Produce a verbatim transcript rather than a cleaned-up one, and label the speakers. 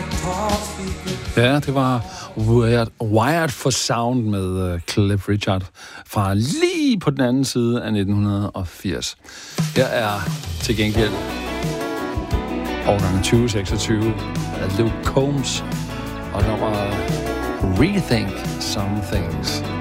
Speaker 1: Ja, det var Wired, Wired for Sound med uh, Cliff Richard fra lige på den anden side af nitten firs. Her er til gengæld årgang tyve seksogtyve af Luke Combs og der var Rethink Some Things.